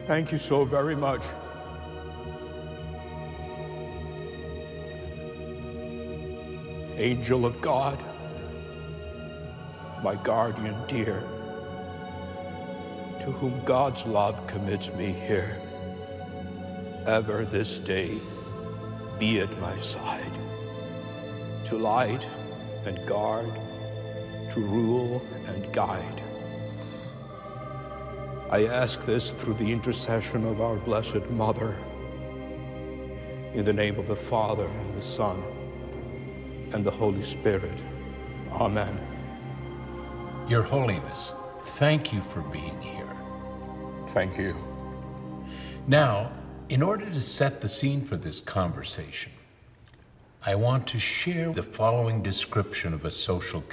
Thank you so very much. Angel of God, my guardian dear, to whom God's love commits me here, ever this day be at my side, to light and guard, to rule and guide. I ask this through the intercession of our Blessed Mother, in the name of the Father, and the Son, and the Holy Spirit. Amen. Your Holiness, thank you for being here. Thank you. Now, in order to set the scene for this conversation, I want to share the following description of a social